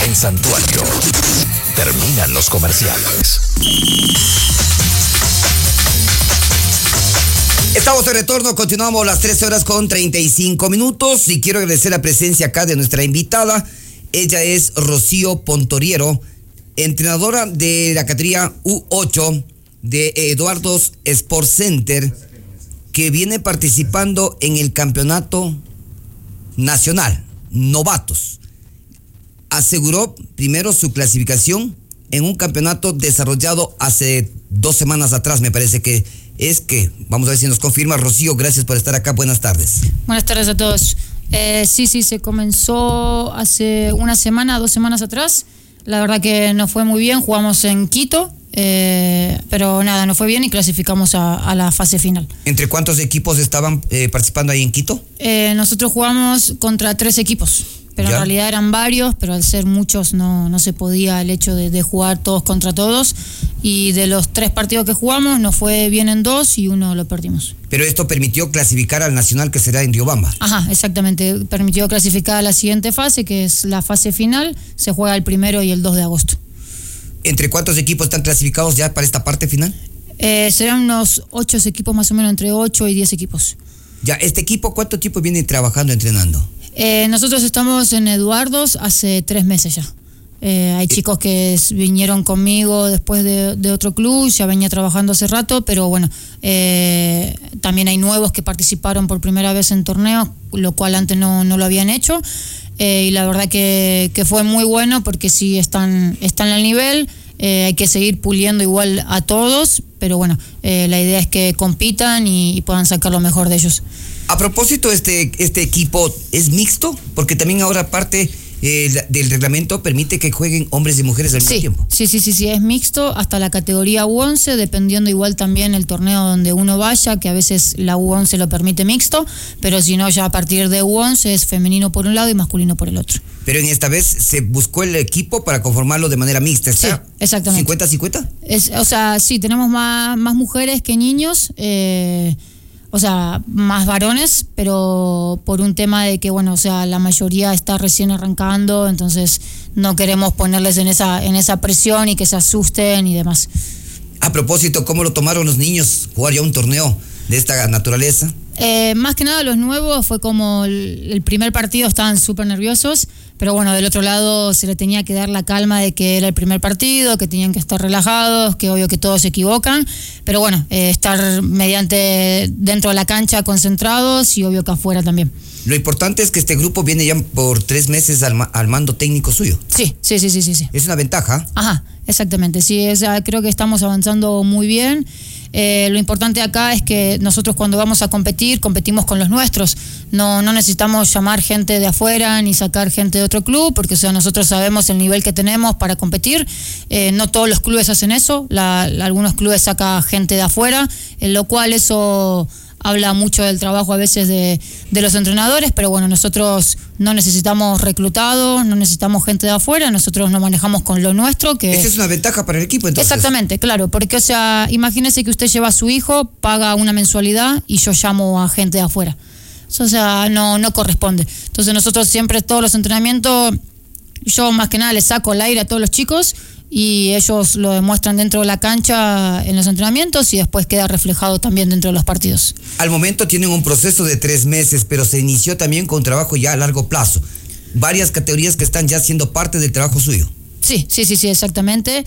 en Santuario. Terminan los comerciales. Estamos de retorno, continuamos las 13 horas con 35 minutos y quiero agradecer la presencia acá de nuestra invitada. Ella es Rocío Pontoriero, entrenadora de la categoría U8 de Eduardo's Sport Center, que viene participando en el campeonato nacional, novatos. Aseguró primero su clasificación en un campeonato desarrollado hace 2 semanas atrás, me parece que es que, vamos a ver si nos confirma. Rocío, gracias por estar acá, buenas tardes. Buenas tardes a todos. Sí, se comenzó hace 1 semana, 2 semanas atrás. La verdad que nos fue muy bien, jugamos en Quito, pero nada, nos fue bien y clasificamos a la fase final. ¿Entre cuántos equipos estaban participando ahí en Quito? Nosotros jugamos contra 3 equipos, pero ¿ya? En realidad eran varios, pero al ser muchos no se podía el hecho de jugar todos contra todos. Y de los 3 partidos que jugamos, nos fue bien en 2 y 1 lo perdimos. Pero esto permitió clasificar al nacional que será en Riobamba. Ajá, exactamente. Permitió clasificar a la siguiente fase, que es la fase final. Se juega el 1 y el 2 de agosto. ¿Entre cuántos equipos están clasificados ya para esta parte final? Serán unos 8 equipos, más o menos entre 8 y 10 equipos. Ya, ¿este equipo cuánto tiempo viene trabajando, entrenando? Nosotros estamos en Eduardo's hace 3 meses ya. Hay chicos que vinieron conmigo después de otro club, ya venía trabajando hace rato, pero bueno, también hay nuevos que participaron por primera vez en torneos, lo cual antes no lo habían hecho, y la verdad que fue muy bueno porque sí están al nivel. Hay que seguir puliendo igual a todos, pero bueno, la idea es que compitan y puedan sacar lo mejor de ellos. A propósito, este equipo es mixto, porque también ahora parte del reglamento permite que jueguen hombres y mujeres al mismo tiempo. Sí, es mixto hasta la categoría U11, dependiendo igual también el torneo donde uno vaya, que a veces la U11 lo permite mixto, pero si no, ya a partir de U11 es femenino por un lado y masculino por el otro. Pero en esta vez se buscó el equipo para conformarlo de manera mixta, ¿está? Sí, exactamente. ¿50-50? O sea, sí, tenemos más mujeres que niños, o sea, más varones, pero por un tema de que, bueno, o sea, la mayoría está recién arrancando, entonces no queremos ponerles en esa presión y que se asusten y demás. A propósito, ¿cómo lo tomaron los niños jugar ya un torneo de esta naturaleza? Más que nada los nuevos fue como el primer partido estaban súper nerviosos, pero bueno, del otro lado se le tenía que dar la calma de que era el primer partido, que tenían que estar relajados, que obvio que todos se equivocan, pero bueno, estar dentro de la cancha concentrados y obvio que afuera también. Lo importante es que este grupo viene ya por 3 meses al mando técnico suyo. Sí. Es una ventaja. Ajá, exactamente, sí, creo que estamos avanzando muy bien. Lo importante acá es que nosotros cuando vamos a competir, competimos con los nuestros. No necesitamos llamar gente de afuera ni sacar gente de otro club, porque o sea, nosotros sabemos el nivel que tenemos para competir. No todos los clubes hacen eso. Algunos clubes sacan gente de afuera, en lo cual eso habla mucho del trabajo a veces de los entrenadores, pero bueno, nosotros no necesitamos reclutados, no necesitamos gente de afuera, nosotros nos manejamos con lo nuestro. Esa es una ventaja para el equipo, entonces. Exactamente, claro, porque o sea, imagínese que usted lleva a su hijo, paga una mensualidad y yo llamo a gente de afuera. Eso, o sea, no corresponde. Entonces nosotros siempre, todos los entrenamientos, yo más que nada les saco el aire a todos los chicos y ellos lo demuestran dentro de la cancha en los entrenamientos y después queda reflejado también dentro de los partidos. Al momento tienen un proceso de 3 meses, pero se inició también con trabajo ya a largo plazo. Varias categorías que están ya siendo parte del trabajo suyo. Sí, exactamente.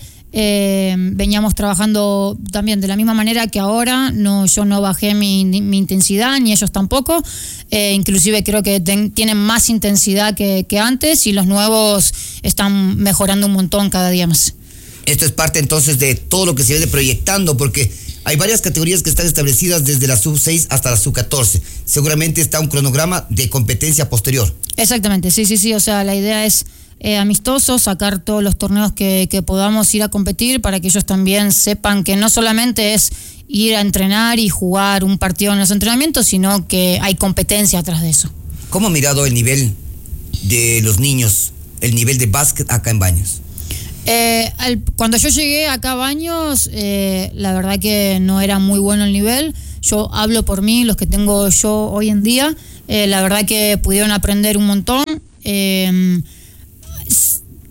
Veníamos trabajando también de la misma manera que ahora. Yo no bajé mi intensidad, ni ellos tampoco. Inclusive creo que tienen más intensidad que antes y los nuevos están mejorando un montón cada día más. Esto es parte entonces de todo lo que se viene proyectando, porque hay varias categorías que están establecidas desde la sub-6 hasta la sub-14. Seguramente está un cronograma de competencia posterior. Exactamente, sí. O sea, la idea es amistosos, sacar todos los torneos que podamos ir a competir para que ellos también sepan que no solamente es ir a entrenar y jugar un partido en los entrenamientos, sino que hay competencia atrás de eso. ¿Cómo ha mirado el nivel de los niños, el nivel de básquet acá en Baños? Cuando yo llegué acá a Baños, la verdad que no era muy bueno el nivel. Yo hablo por mí, los que tengo yo hoy en día, la verdad que pudieron aprender un montón.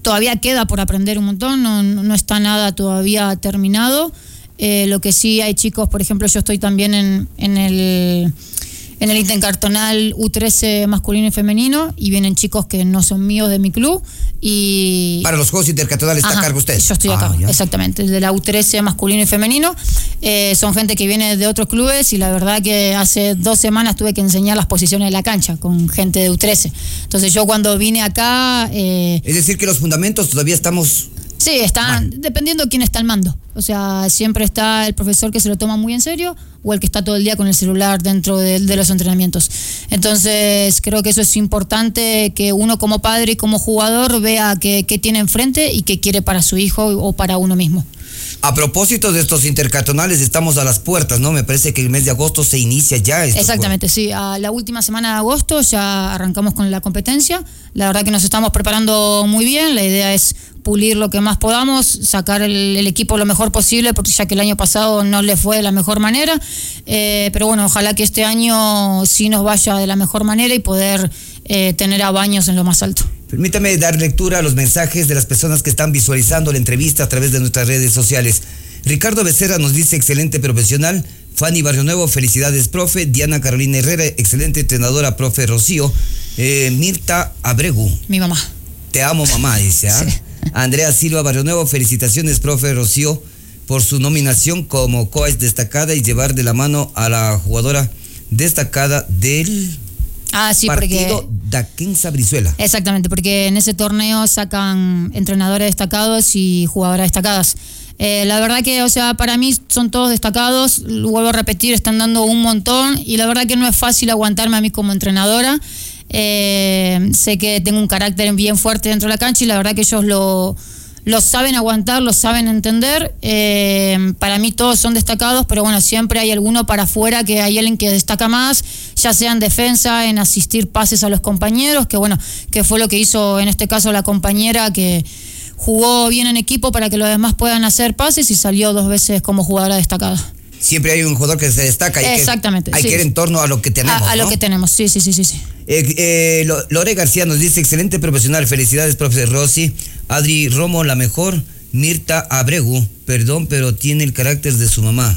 todavía queda por aprender un montón, no está nada todavía terminado. Lo que sí hay chicos, por ejemplo, yo estoy también en el intercartonal U13 masculino y femenino, y vienen chicos que no son míos de mi club. Y para los Juegos Intercartonales está a cargo usted. Yo estoy a cargo, exactamente, de la U13 masculino y femenino. Son gente que viene de otros clubes, y la verdad que hace 2 semanas tuve que enseñar las posiciones de la cancha con gente de U13. Entonces yo cuando vine acá... es decir, que los fundamentos todavía estamos... Sí, están dependiendo de quién está al mando. O sea, siempre está el profesor que se lo toma muy en serio, o el que está todo el día con el celular dentro de los entrenamientos. Entonces, creo que eso es importante, que uno como padre y como jugador vea qué tiene enfrente y qué quiere para su hijo o para uno mismo. A propósito de estos intercartonales, estamos a las puertas, ¿no? Me parece que el mes de agosto se inicia ya. Exactamente, sí. A la última semana de agosto ya arrancamos con la competencia. La verdad que nos estamos preparando muy bien. La idea es pulir lo que más podamos, sacar el equipo lo mejor posible, porque ya que el año pasado no le fue de la mejor manera. Pero bueno, ojalá que este año sí nos vaya de la mejor manera y poder tener a Baños en lo más alto. Permítame dar lectura a los mensajes de las personas que están visualizando la entrevista a través de nuestras redes sociales. Ricardo Becerra nos dice: excelente profesional. Fanny Barrio Nuevo, felicidades, profe. Diana Carolina Herrera, excelente entrenadora, profe Rocío. Mirta Abregu. Mi mamá. Te amo, mamá, dice. ¿Ah? Sí. Andrea Silva Barrio Nuevo, felicitaciones, profe Rocío, por su nominación como coach destacada y llevar de la mano a la jugadora destacada del partido Daquensa Brizuela. Exactamente, porque en ese torneo sacan entrenadores destacados y jugadoras destacadas. La verdad que, o sea, para mí son todos destacados, lo vuelvo a repetir, están dando un montón, y la verdad que no es fácil aguantarme a mí como entrenadora. Sé que tengo un carácter bien fuerte dentro de la cancha, y la verdad que ellos lo saben aguantar, lo saben entender. Para mí todos son destacados, pero bueno, siempre hay alguno para afuera, que hay alguien que destaca más, ya sea en defensa, en asistir pases a los compañeros, que bueno, que fue lo que hizo en este caso la compañera, que jugó bien en equipo para que los demás puedan hacer pases, y salió 2 veces como jugadora destacada. Siempre hay un jugador que se destaca. Exactamente. Hay que ir en torno a lo que tenemos. A lo que tenemos, sí. Lore García nos dice: excelente profesional, felicidades, profesor Rossi. Adri Romo, la mejor. Mirta Abregu, perdón, pero tiene el carácter de su mamá.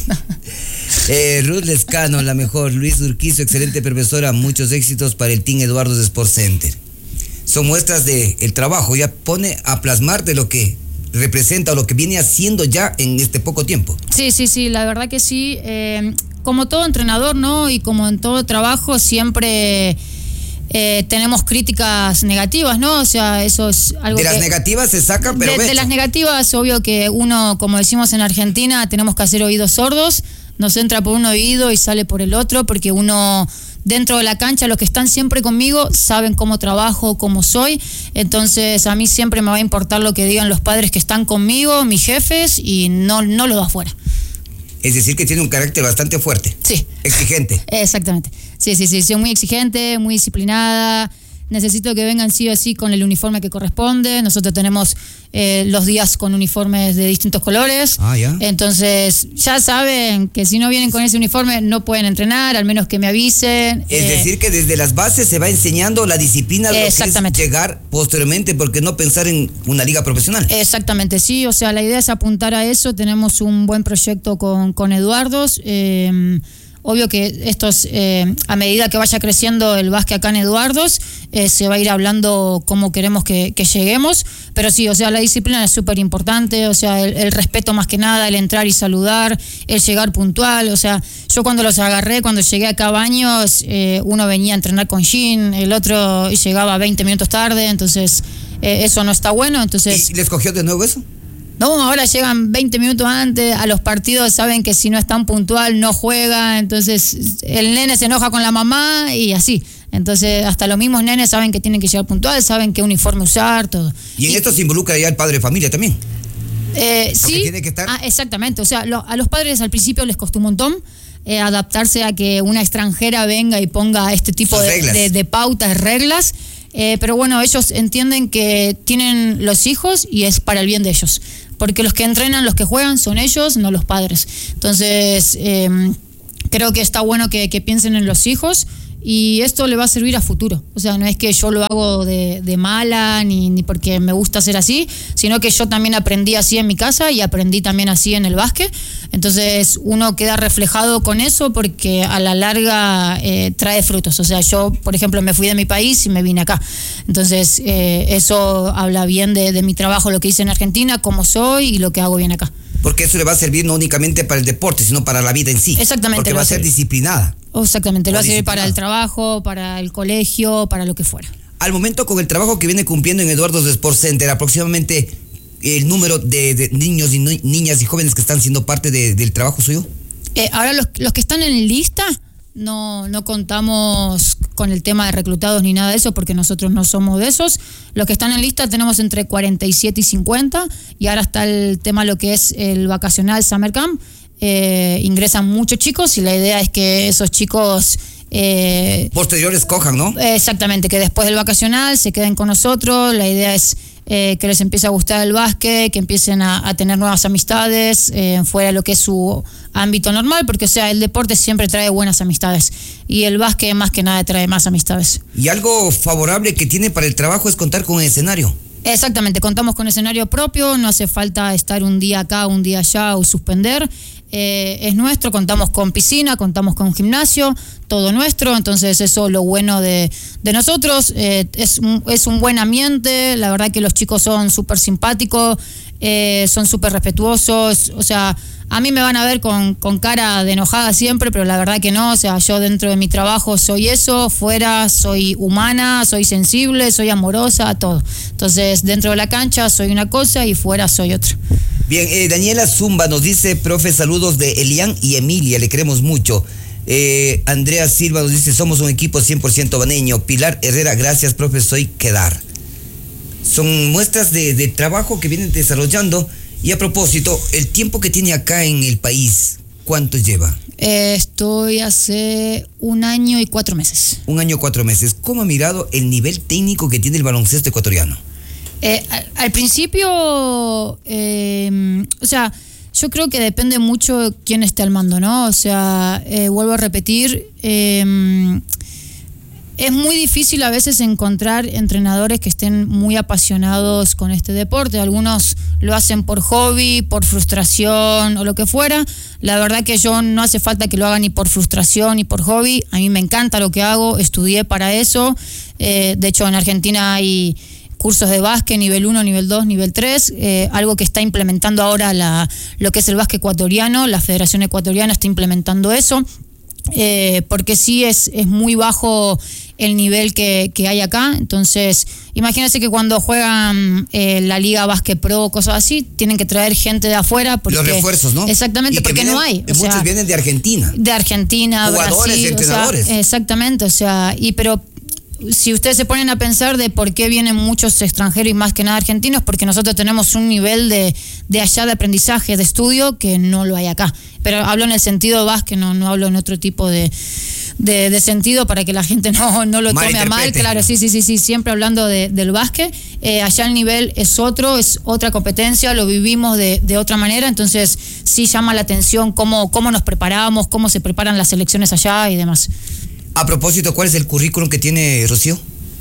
Ruth Lescano, la mejor. Luis Urquizo, excelente profesora, muchos éxitos para el Team Eduardo Sport Center. Son muestras del trabajo, ya pone a plasmar de lo que representa o lo que viene haciendo ya en este poco tiempo. Sí, la verdad que sí. Como todo entrenador, ¿no? Y como en todo trabajo, siempre tenemos críticas negativas, ¿no? O sea, eso es algo de las negativas se saca, pero de las negativas, obvio que uno, como decimos en Argentina, tenemos que hacer oídos sordos. Nos entra por un oído y sale por el otro, porque uno... Dentro de la cancha, los que están siempre conmigo saben cómo trabajo, cómo soy. Entonces, a mí siempre me va a importar lo que digan los padres que están conmigo, mis jefes, y no lo de afuera. Es decir, que tiene un carácter bastante fuerte. Sí. Exigente. Exactamente. Sí. Soy muy exigente, muy disciplinada. Necesito que vengan sí o sí con el uniforme que corresponde. Nosotros tenemos los días con uniformes de distintos colores. ¿Ya? Entonces, ya saben que si no vienen con ese uniforme no pueden entrenar, al menos que me avisen. Es decir, que desde las bases se va enseñando la disciplina de lo que es llegar posteriormente, porque no pensar en una liga profesional. Exactamente, sí. O sea, la idea es apuntar a eso. Tenemos un buen proyecto con Eduardos. Obvio que estos, a medida que vaya creciendo el básquet acá en Eduardos, se va a ir hablando cómo queremos que lleguemos, pero sí, o sea, la disciplina es súper importante, o sea, el respeto más que nada, el entrar y saludar, el llegar puntual, o sea, yo cuando los agarré, cuando llegué acá a Baños, uno venía a entrenar con Jean, el otro llegaba 20 minutos tarde, entonces eso no está bueno, entonces... ¿Y les cogió de nuevo eso? No, ahora llegan 20 minutos antes, a los partidos saben que si no están puntual no juega, entonces el nene se enoja con la mamá y así. Entonces hasta los mismos nenes saben que tienen que llegar puntual, saben qué uniforme usar, todo. Y en esto se involucra ya el padre de familia también. Sí, tiene que estar... exactamente, o sea, a los padres al principio les costó un montón adaptarse a que una extranjera venga y ponga este tipo de pautas, reglas. Pero bueno, ellos entienden que tienen los hijos y es para el bien de ellos. Porque los que entrenan, los que juegan son ellos, no los padres. Entonces, creo que está bueno que piensen en los hijos y esto le va a servir a futuro. O sea, no es que yo lo hago de mala ni porque me gusta ser así, sino que yo también aprendí así en mi casa y aprendí también así en el básquet. Entonces uno queda reflejado con eso porque a la larga trae frutos. O sea, yo, por ejemplo, me fui de mi país y me vine acá. Entonces eso habla bien de mi trabajo, lo que hice en Argentina, cómo soy y lo que hago bien acá. Porque eso le va a servir no únicamente para el deporte, sino para la vida en sí. Exactamente. Porque va a ser disciplinada. Exactamente, lo va a servir para el trabajo, para el colegio, para lo que fuera. Al momento, con el trabajo que viene cumpliendo en Eduardo's Sports Center, aproximadamente el número de niños y niñas y jóvenes que están siendo parte del trabajo suyo. Ahora los que están en lista no contamos con el tema de reclutados ni nada de eso porque nosotros no somos de esos. Los que están en lista tenemos entre 47 y 50 y ahora está el tema lo que es el vacacional Summer Camp. Ingresan muchos chicos y la idea es que esos chicos posteriores cojan, ¿no? Exactamente, que después del vacacional se queden con nosotros. La idea es que les empiece a gustar el básquet, que empiecen a tener nuevas amistades fuera de lo que es su ámbito normal, porque o sea, el deporte siempre trae buenas amistades y el básquet más que nada trae más amistades. Y algo favorable que tiene para el trabajo es contar con el escenario. Exactamente, contamos con escenario propio, no hace falta estar un día acá, un día allá o suspender. Es nuestro, contamos con piscina, contamos con gimnasio, todo nuestro, entonces eso es lo bueno de nosotros. Es un buen ambiente, la verdad que los chicos son súper simpáticos, son súper respetuosos, o sea, a mí me van a ver con cara de enojada siempre, pero la verdad que no, o sea, yo dentro de mi trabajo soy eso, fuera soy humana, soy sensible, soy amorosa, todo. Entonces, dentro de la cancha soy una cosa y fuera soy otra. Bien, Daniela Zumba nos dice, profe, saludos de Elian y Emilia, le queremos mucho. Andrea Silva nos dice, somos un equipo 100% baneño. Pilar Herrera, gracias, profe, soy Quedar. Son muestras de trabajo que vienen desarrollando. Y a propósito, el tiempo que tiene acá en el país, ¿cuánto lleva? Estoy hace 1 año y 4 meses. 1 año y 4 meses. ¿Cómo ha mirado el nivel técnico que tiene el baloncesto ecuatoriano? Al principio, o sea, yo creo que depende mucho quién esté al mando, ¿no? O sea, vuelvo a repetir, es muy difícil a veces encontrar entrenadores que estén muy apasionados con este deporte. Algunos lo hacen por hobby, por frustración o lo que fuera. La verdad que yo no hace falta que lo haga ni por frustración ni por hobby. A mí me encanta lo que hago, estudié para eso. De hecho, en Argentina hay cursos de básquet, nivel 1, nivel 2, nivel 3, algo que está implementando ahora lo que es el básquet ecuatoriano. La Federación Ecuatoriana está implementando eso. Porque sí es muy bajo el nivel que hay acá. Entonces, imagínense que cuando juegan la Liga Básquet Pro, cosas así, tienen que traer gente de afuera. Porque, los refuerzos, ¿no? Exactamente, porque vienen, no hay. Muchos vienen de Argentina. De Argentina, jugadores, Brasil, entrenadores. O sea, exactamente, o sea, pero si ustedes se ponen a pensar de por qué vienen muchos extranjeros y más que nada argentinos, porque nosotros tenemos un nivel de allá de aprendizaje, de estudio, que no lo hay acá. Pero hablo en el sentido de básquet, no hablo en otro tipo de sentido para que la gente no lo tome a mal. Claro, sí, siempre hablando del básquet. Allá el nivel es otro, es otra competencia, lo vivimos de otra manera, entonces sí llama la atención cómo nos preparamos, cómo se preparan las selecciones allá y demás. A propósito, ¿cuál es el currículum que tiene Rocío?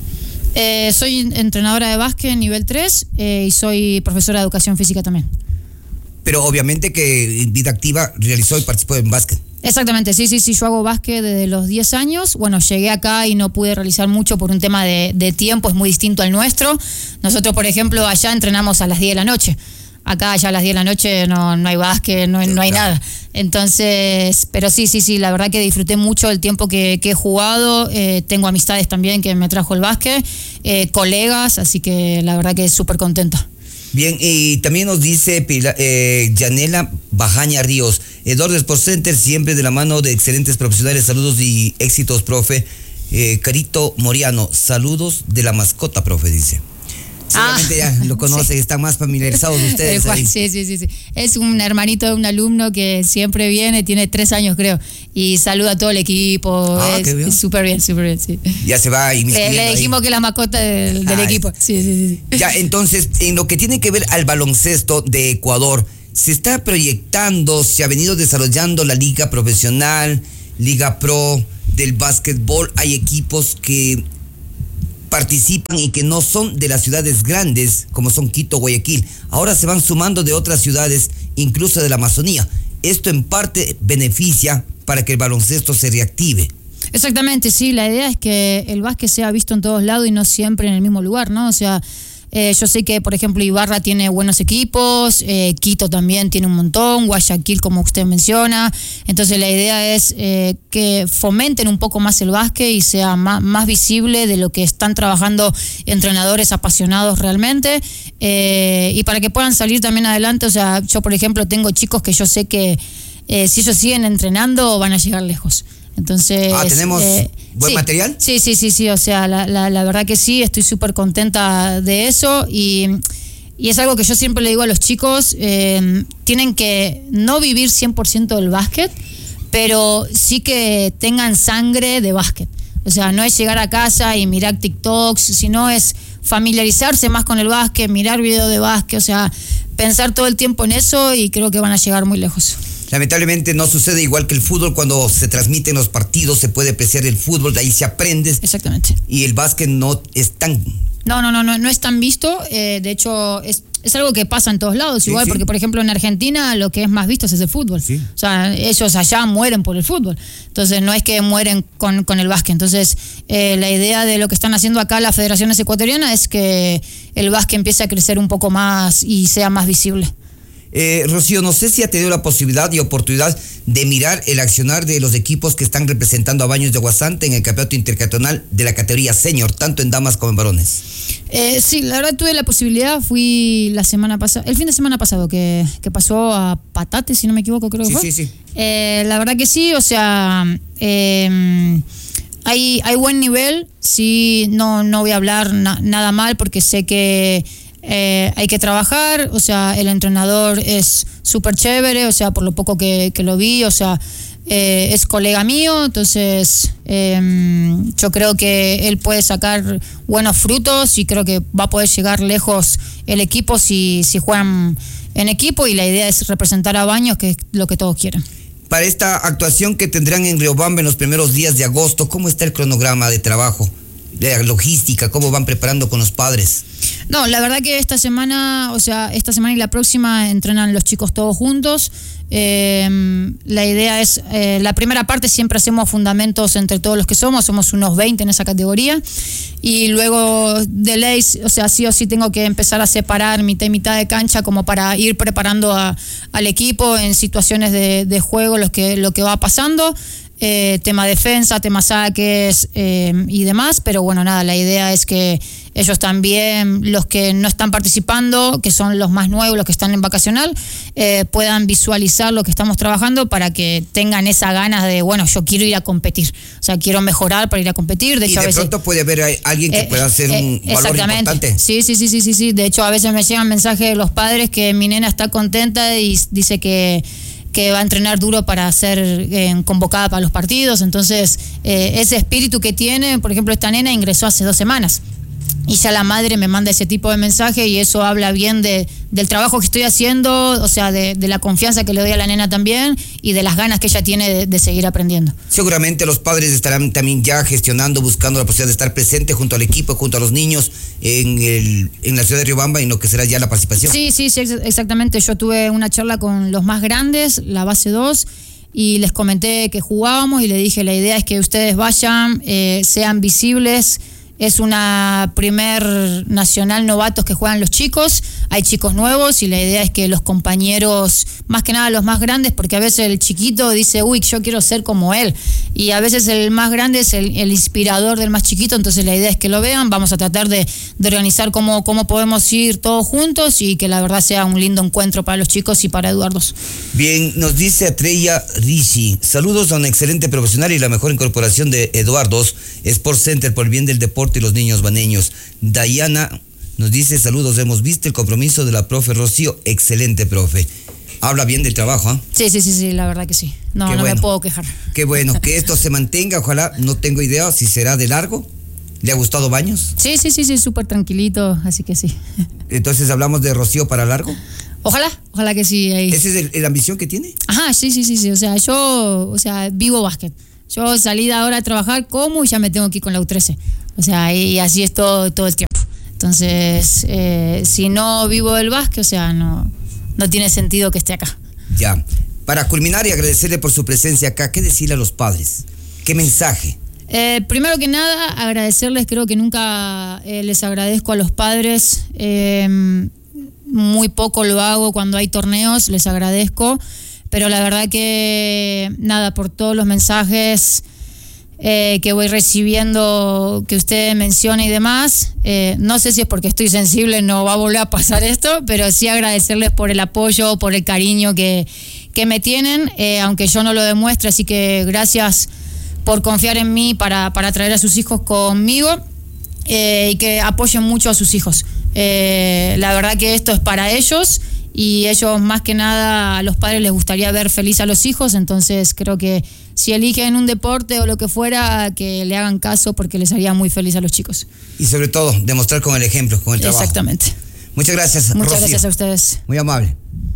Soy entrenadora de básquet nivel 3 y soy profesora de educación física también. Pero obviamente que en vida activa realizó y participó en básquet. Exactamente, sí, yo hago básquet desde los 10 años. Bueno, llegué acá y no pude realizar mucho por un tema de tiempo, es muy distinto al nuestro. Nosotros, por ejemplo, allá entrenamos a las 10 de la noche. Acá ya a las 10 de la noche no hay básquet, no hay nada. Entonces, pero sí, la verdad que disfruté mucho el tiempo que he jugado. Tengo amistades también que me trajo el básquet, colegas, así que la verdad que súper contenta. Bien, y también nos dice Yanela Bajaña Ríos, Eduardo's Sports Center, siempre de la mano de excelentes profesionales. Saludos y éxitos, profe. Carito Moriano, saludos de la mascota, profe, dice. Seguramente ya lo conocen, sí. Están más familiarizados ustedes. Juan, sí. Es un hermanito de un alumno que siempre viene, tiene 3 años creo, y saluda a todo el equipo. Es súper bien, sí. Ya se va y le dijimos ahí que es la mascota del equipo. Sí. Ya, entonces, en lo que tiene que ver al baloncesto de Ecuador, se está proyectando, se ha venido desarrollando la liga profesional, liga pro, del básquetbol, hay equipos que participan y que no son de las ciudades grandes, como son Quito, Guayaquil. Ahora se van sumando de otras ciudades, incluso de la Amazonía. Esto en parte beneficia para que el baloncesto se reactive. Exactamente, sí, la idea es que el básquet sea visto en todos lados y no siempre en el mismo lugar, ¿no? O sea, yo sé que, por ejemplo, Ibarra tiene buenos equipos, Quito también tiene un montón, Guayaquil, como usted menciona. Entonces la idea es que fomenten un poco más el básquet y sea más visible de lo que están trabajando entrenadores apasionados realmente, y para que puedan salir también adelante. O sea, yo, por ejemplo, tengo chicos que yo sé que si ellos siguen entrenando van a llegar lejos. Entonces, ¿tenemos buen material? Sí, o sea, la verdad que sí, estoy súper contenta de eso y es algo que yo siempre le digo a los chicos, tienen que no vivir 100% del básquet, pero sí que tengan sangre de básquet. O sea, no es llegar a casa y mirar TikToks, sino es familiarizarse más con el básquet, mirar videos de básquet, o sea, pensar todo el tiempo en eso y creo que van a llegar muy lejos. Lamentablemente no sucede igual que el fútbol. Cuando se transmiten los partidos se puede apreciar el fútbol, de ahí se aprende. Exactamente. Y el básquet no es tan... No es tan visto. De hecho, es algo que pasa en todos lados, igual, sí. Porque, por ejemplo, en Argentina lo que es más visto es el fútbol. Sí. O sea, ellos allá mueren por el fútbol. Entonces, no es que mueren con el básquet. Entonces, la idea de lo que están haciendo acá las federaciones ecuatorianas es que el básquet empiece a crecer un poco más y sea más visible. Rocío, no sé si ha tenido la posibilidad y oportunidad de mirar el accionar de los equipos que están representando a Baños de Guasante en el campeonato intercantonal de la categoría senior, tanto en damas como en varones. Sí, la verdad tuve la posibilidad, fui el fin de semana pasado que pasó a Patate, si no me equivoco, creo que fue. Sí. La verdad que sí, o sea, hay buen nivel, sí, no voy a hablar nada mal porque sé que hay que trabajar, o sea, el entrenador es súper chévere, o sea, por lo poco que lo vi, o sea, es colega mío, entonces yo creo que él puede sacar buenos frutos y creo que va a poder llegar lejos el equipo si juegan en equipo, y la idea es representar a Baños, que es lo que todos quieren. Para esta actuación que tendrán en Riobamba en los primeros días de agosto, ¿cómo está el cronograma de trabajo, de la logística? ¿Cómo van preparando con los padres? No, la verdad que esta semana y la próxima entrenan los chicos todos juntos. La idea es, la primera parte siempre hacemos fundamentos entre todos los que somos unos 20 en esa categoría, y luego de ley, o sea, sí o sí tengo que empezar a separar mitad y mitad de cancha como para ir preparando al equipo en situaciones de juego, lo que va pasando. Tema defensa, tema saques y demás, pero bueno, nada, la idea es que ellos también, los que no están participando, que son los más nuevos, los que están en vacacional, puedan visualizar lo que estamos trabajando para que tengan esa ganas de, bueno, yo quiero ir a competir, o sea, quiero mejorar para ir a competir. De hecho, de pronto puede haber alguien que pueda hacer un valor importante. Sí. De hecho, a veces me llegan mensajes de los padres que mi nena está contenta y dice que va a entrenar duro para ser convocada para los partidos. Entonces, ese espíritu que tiene, por ejemplo, esta nena ingresó hace 2 semanas y ya la madre me manda ese tipo de mensaje, y eso habla bien del trabajo que estoy haciendo, o sea, de la confianza que le doy a la nena también y de las ganas que ella tiene de seguir aprendiendo. Seguramente los padres estarán también ya gestionando, buscando la posibilidad de estar presente junto al equipo, junto a los niños en la ciudad de Riobamba, y lo que será ya la participación. Sí, exactamente. Yo tuve una charla con los más grandes, la base 2, y les comenté que jugábamos y le dije, la idea es que ustedes vayan, sean visibles. Es una primer nacional novatos que juegan los chicos, hay chicos nuevos y la idea es que los compañeros, más que nada los más grandes, porque a veces el chiquito dice, uy, yo quiero ser como él, y a veces el más grande es el inspirador del más chiquito, entonces la idea es que lo vean. Vamos a tratar de organizar cómo podemos ir todos juntos y que la verdad sea un lindo encuentro para los chicos y para Eduardo. Bien, nos dice Atreya Rishi, saludos a un excelente profesional y la mejor incorporación de Eduardo Sport Center por el bien del deporte y los niños baneños. Dayana nos dice, saludos, hemos visto el compromiso de la profe Rocío, excelente profe. Habla bien del trabajo, ¿ah? Sí, la verdad que sí. No me puedo quejar. Qué bueno, que esto se mantenga, ojalá. No tengo idea si será de largo. ¿Le ha gustado Baños? Sí, súper tranquilito, así que sí. Entonces, ¿hablamos de Rocío para largo? Ojalá que sí. Ahí. ¿Esa es la ambición que tiene? Ajá, sí. O sea, yo vivo básquet. Yo salí de ahora a trabajar, como y ya me tengo que ir con la U13. O sea, y así es todo el tiempo. Entonces, si no vivo del básquet, o sea, no tiene sentido que esté acá. Ya. Para culminar y agradecerle por su presencia acá, ¿qué decirle a los padres? ¿Qué mensaje? Primero que nada, agradecerles, creo que nunca les agradezco a los padres. Muy poco lo hago cuando hay torneos, les agradezco. Pero la verdad que, nada, por todos los mensajes que voy recibiendo, que usted menciona y demás, no sé si es porque estoy sensible, no va a volver a pasar esto, pero sí agradecerles por el apoyo, por el cariño que me tienen, aunque yo no lo demuestre, así que gracias por confiar en mí para traer a sus hijos conmigo, y que apoyen mucho a sus hijos. La verdad que esto es para ellos, y ellos más que nada, a los padres les gustaría ver feliz a los hijos, entonces creo que si eligen un deporte o lo que fuera, que le hagan caso porque les haría muy feliz a los chicos. Y sobre todo, demostrar con el ejemplo, con el trabajo. Exactamente. Muchas gracias, Muchas Rocío. gracias a ustedes. Muy amable.